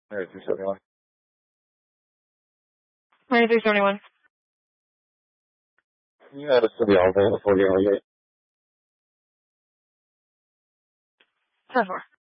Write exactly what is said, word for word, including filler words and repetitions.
ninety-three seventy-one. ninety-three seventy-one. Can you add us to the Alvo before you get ten four.